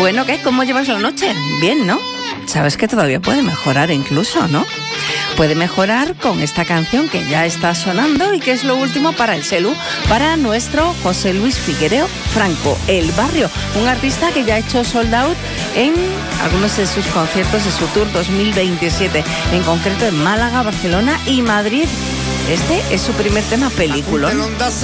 Bueno, ¿qué? ¿Cómo llevas la noche? Bien, ¿no? Sabes que todavía puede mejorar incluso, ¿no? Puede mejorar con esta canción que ya está sonando y que es lo último para el Celu, para nuestro José Luis Figuereo Franco, El Barrio, un artista que ya ha hecho sold out en algunos de sus conciertos de su Tour 2027, en concreto en Málaga, Barcelona y Madrid. Este es su primer tema, Peliculón.